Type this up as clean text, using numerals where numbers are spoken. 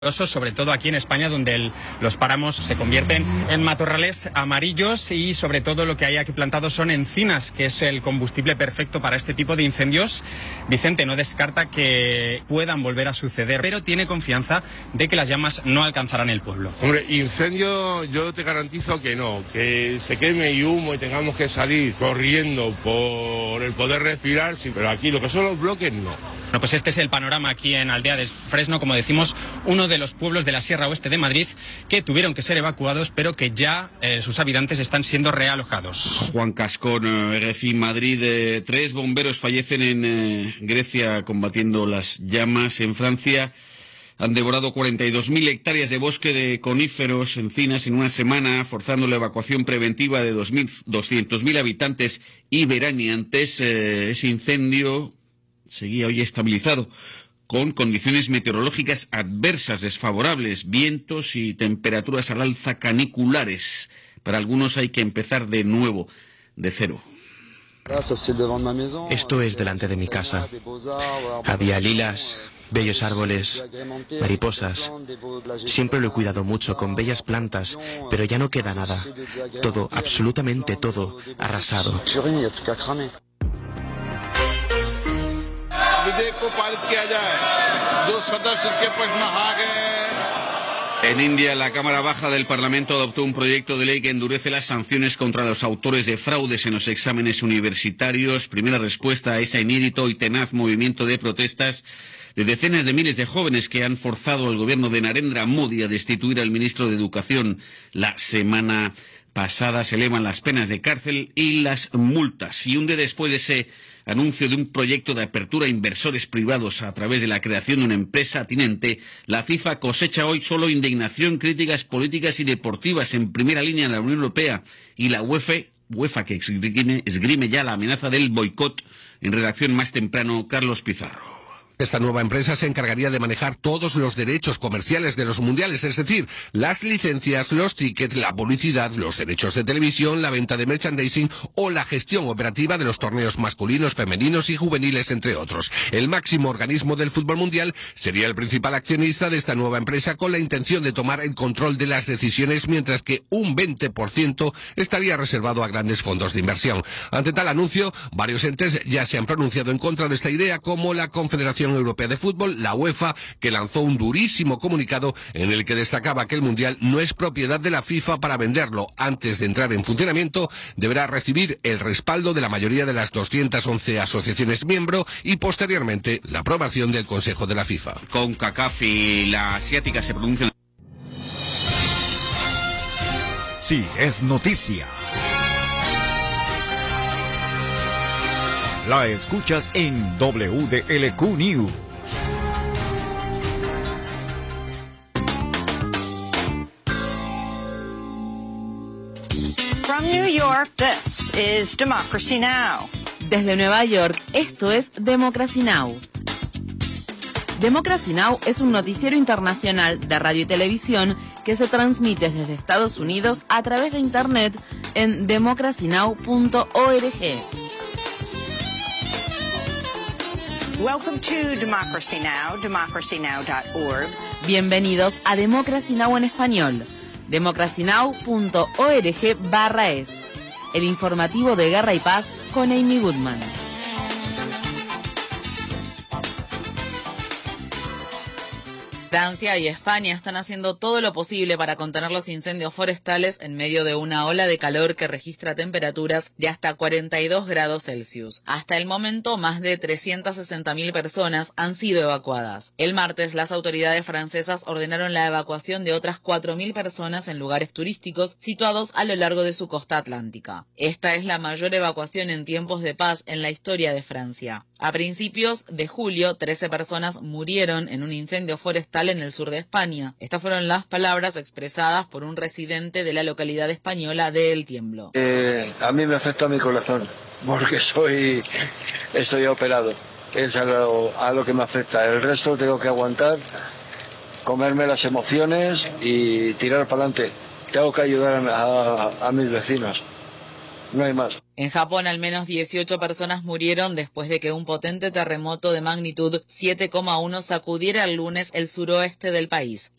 Sobre todo aquí en España, donde los páramos se convierten en matorrales amarillos y sobre todo lo que hay aquí plantado son encinas, que es el combustible perfecto para este tipo de incendios. Vicente no descarta que puedan volver a suceder, pero tiene confianza de que las llamas no alcanzarán el pueblo. Hombre, incendio yo te garantizo que no, que se queme y humo y tengamos que salir corriendo por el poder respirar, sí, pero aquí lo que son los bloques no. Bueno, pues este es el panorama aquí en Aldea de Fresno, como decimos, uno de los pueblos de la Sierra Oeste de Madrid que tuvieron que ser evacuados, pero que ya sus habitantes están siendo realojados. Juan Cascón, RFI Madrid. 3 bomberos fallecen en Grecia combatiendo las llamas. En Francia han devorado 42.000 hectáreas de bosque de coníferos, encinas, en una semana, forzando la evacuación preventiva de 200.000 habitantes y veraneantes. Ese incendio seguía hoy estabilizado, con condiciones meteorológicas adversas, desfavorables, vientos y temperaturas al alza caniculares. Para algunos hay que empezar de nuevo, de cero. Esto es delante de mi casa. Había lilas, bellos árboles, mariposas. Siempre lo he cuidado mucho con bellas plantas, pero ya no queda nada. Todo, absolutamente todo, arrasado. En India, la Cámara Baja del Parlamento adoptó un proyecto de ley que endurece las sanciones contra los autores de fraudes en los exámenes universitarios. Primera respuesta a ese inédito y tenaz movimiento de protestas de decenas de miles de jóvenes que han forzado al gobierno de Narendra Modi a destituir al ministro de Educación. La semana pasada se elevan las penas de cárcel y las multas. Y un día después de ese anuncio de un proyecto de apertura a inversores privados a través de la creación de una empresa atinente, la FIFA cosecha hoy solo indignación, críticas políticas y deportivas. En primera línea la Unión Europea y la UEFA que esgrime ya la amenaza del boicot. En redacción más temprano, Carlos Pizarro. Esta nueva empresa se encargaría de manejar todos los derechos comerciales de los mundiales, es decir, las licencias, los tickets, la publicidad, los derechos de televisión, la venta de merchandising o la gestión operativa de los torneos masculinos, femeninos y juveniles, entre otros. El máximo organismo del fútbol mundial sería el principal accionista de esta nueva empresa, con la intención de tomar el control de las decisiones, mientras que un 20% estaría reservado a grandes fondos de inversión. Ante tal anuncio, varios entes ya se han pronunciado en contra de esta idea, como la Confederación Europea de Fútbol, la UEFA, que lanzó un durísimo comunicado en el que destacaba que el Mundial no es propiedad de la FIFA para venderlo. Antes de entrar en funcionamiento, deberá recibir el respaldo de la mayoría de las 211 asociaciones miembro y posteriormente la aprobación del Consejo de la FIFA. CONCACAF y la asiática se pronuncian. Sí, es noticia. La escuchas en WDLQ News. From New York, this is Democracy Now! Desde Nueva York, esto es Democracy Now! Democracy Now! Es un noticiero internacional de radio y televisión que se transmite desde Estados Unidos a través de Internet en democracynow.org. Welcome to Democracy Now!, democracynow.org. Bienvenidos a Democracy Now! En español, democracynow.org/es. El informativo de Guerra y Paz con Amy Goodman. Francia y España están haciendo todo lo posible para contener los incendios forestales en medio de una ola de calor que registra temperaturas de hasta 42 grados Celsius. Hasta el momento, más de 360.000 personas han sido evacuadas. El martes, las autoridades francesas ordenaron la evacuación de otras 4.000 personas en lugares turísticos situados a lo largo de su costa atlántica. Esta es la mayor evacuación en tiempos de paz en la historia de Francia. A principios de julio, 13 personas murieron en un incendio forestal en el sur de España. Estas fueron las palabras expresadas por un residente de la localidad española de El Tiemblo. A mí me afecta mi corazón, porque estoy operado. Es a lo que me afecta. El resto tengo que aguantar, comerme las emociones y tirar para adelante. Tengo que ayudar a mis vecinos. No hay más. En Japón, al menos 18 personas murieron después de que un potente terremoto de magnitud 7,1 sacudiera el lunes el suroeste del país.